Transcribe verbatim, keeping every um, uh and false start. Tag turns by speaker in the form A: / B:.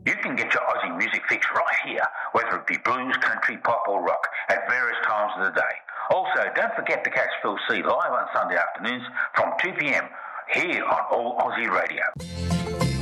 A: You can get your Aussie music fix right here, whether it be blues, country, pop or rock, at various times of the day. Also, don't forget to catch Phil C live on Sunday afternoons from two p m here on All Aussie Radio.